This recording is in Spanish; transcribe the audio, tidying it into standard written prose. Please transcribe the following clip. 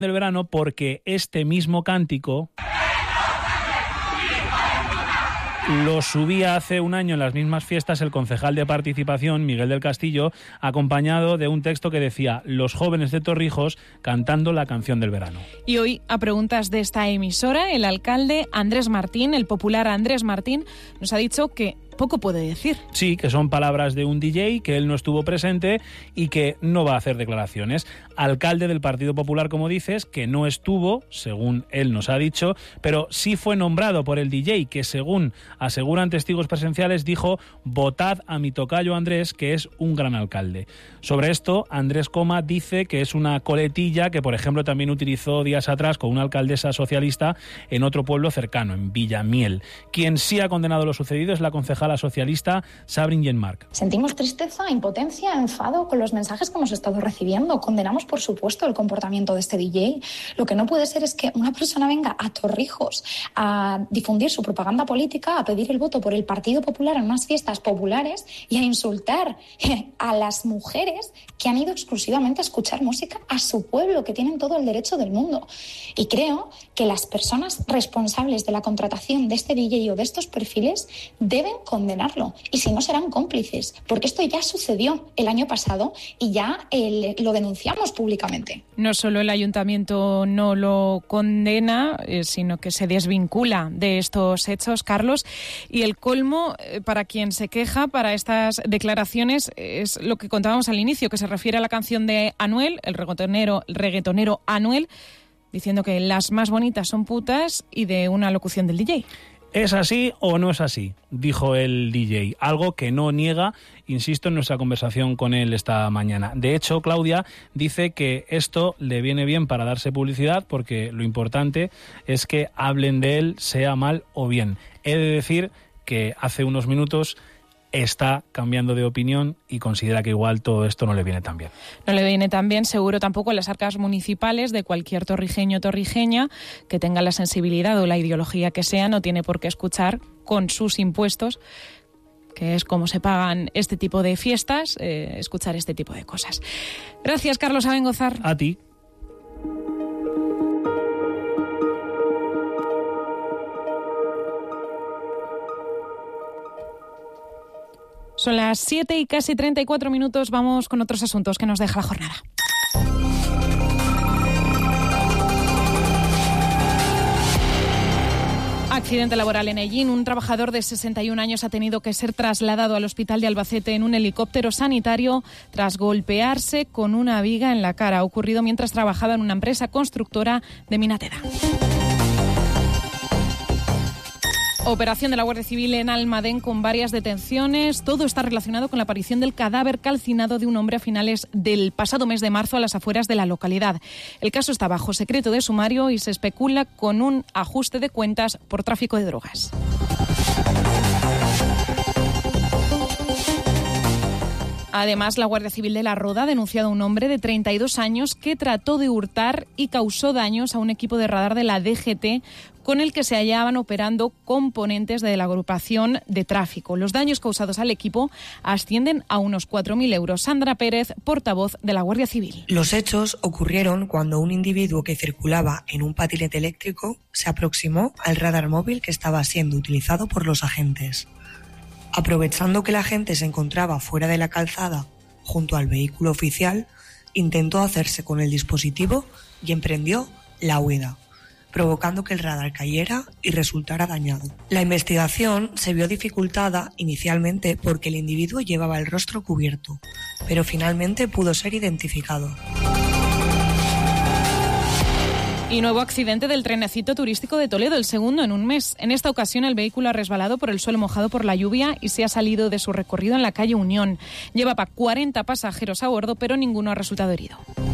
del verano porque este mismo cántico lo subía hace un año en las mismas fiestas el concejal de Participación, Miguel del Castillo, acompañado de un texto que decía: los jóvenes de Torrijos cantando la canción del verano. Y hoy, a preguntas de esta emisora, el alcalde Andrés Martín, el popular Andrés Martín, nos ha dicho que poco puede decir. Sí, que son palabras de un DJ, que él no estuvo presente y que no va a hacer declaraciones. Alcalde del Partido Popular, como dices, que no estuvo, según él nos ha dicho, pero sí fue nombrado por el DJ, que según aseguran testigos presenciales dijo: votad a mi tocayo Andrés, que es un gran alcalde. Sobre esto, Andrés Coma dice que es una coletilla que, por ejemplo, también utilizó días atrás con una alcaldesa socialista en otro pueblo cercano, en Villamiel. Quien sí ha condenado lo sucedido es la concejala socialista Sabrin Yenmark. Sentimos tristeza, impotencia, enfado con los mensajes que hemos estado recibiendo. Condenamos, por supuesto, el comportamiento de este DJ. Lo que no puede ser es que una persona venga a Torrijos a difundir su propaganda política, a pedir el voto por el Partido Popular en unas fiestas populares y a insultar a las mujeres que han ido exclusivamente a escuchar música a su pueblo, que tienen todo el derecho del mundo. Y creo que las personas responsables de la contratación de este DJ o de estos perfiles deben condenarlo, y si no serán cómplices, porque esto ya sucedió el año pasado y ya lo denunciamos públicamente. No solo el ayuntamiento no lo condena, sino que se desvincula de estos hechos, Carlos, y el colmo para quien se queja para estas declaraciones es lo que contábamos al inicio, que se refiere a la canción de Anuel, el reggaetonero Anuel, diciendo que las más bonitas son putas, y de una locución del DJ. ¿Es así o no es así?, dijo el DJ, algo que no niega, insisto, en nuestra conversación con él esta mañana. De hecho, Claudia dice que esto le viene bien para darse publicidad, porque lo importante es que hablen de él, sea mal o bien. He de decir que hace unos minutos está cambiando de opinión y considera que igual todo esto no le viene tan bien. No le viene tan bien, seguro, tampoco a las arcas municipales de cualquier torrijeño o torrijeña que tenga la sensibilidad o la ideología que sea, no tiene por qué escuchar con sus impuestos, que es como se pagan este tipo de fiestas, escuchar este tipo de cosas. Gracias, Carlos Abengozar. A ti. Son las 7 y casi 34 minutos. Vamos con otros asuntos que nos deja la jornada. Accidente laboral en Hellín. Un trabajador de 61 años ha tenido que ser trasladado al hospital de Albacete en un helicóptero sanitario tras golpearse con una viga en la cara. Ha ocurrido mientras trabajaba en una empresa constructora de Minateda. Operación de la Guardia Civil en Almadén con varias detenciones. Todo está relacionado con la aparición del cadáver calcinado de un hombre a finales del pasado mes de marzo a las afueras de la localidad. El caso está bajo secreto de sumario y se especula con un ajuste de cuentas por tráfico de drogas. Además, la Guardia Civil de La Roda ha denunciado a un hombre de 32 años que trató de hurtar y causó daños a un equipo de radar de la DGT con el que se hallaban operando componentes de la agrupación de tráfico. Los daños causados al equipo ascienden a unos 4.000 euros. Sandra Pérez, portavoz de la Guardia Civil. Los hechos ocurrieron cuando un individuo que circulaba en un patinete eléctrico se aproximó al radar móvil que estaba siendo utilizado por los agentes. Aprovechando que la gente se encontraba fuera de la calzada, junto al vehículo oficial, intentó hacerse con el dispositivo y emprendió la huida, provocando que el radar cayera y resultara dañado. La investigación se vio dificultada inicialmente porque el individuo llevaba el rostro cubierto, pero finalmente pudo ser identificado. Y nuevo accidente del trenecito turístico de Toledo, el segundo en un mes. En esta ocasión el vehículo ha resbalado por el suelo mojado por la lluvia y se ha salido de su recorrido en la calle Unión. Llevaba 40 pasajeros a bordo, pero ninguno ha resultado herido.